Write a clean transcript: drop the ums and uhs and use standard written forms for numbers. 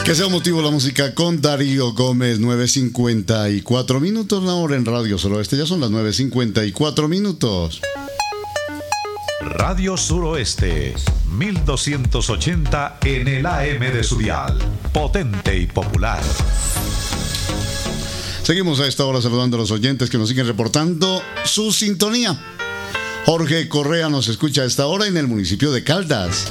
Que sea motivo la música con Darío Gómez, 9:54 minutos la hora en Radio Suroeste. Ya son las 9:54 minutos. Radio Suroeste, 1280 en el AM de su dial. Potente y popular. Seguimos a esta hora saludando a los oyentes que nos siguen reportando su sintonía. Jorge Correa nos escucha a esta hora en el municipio de Caldas.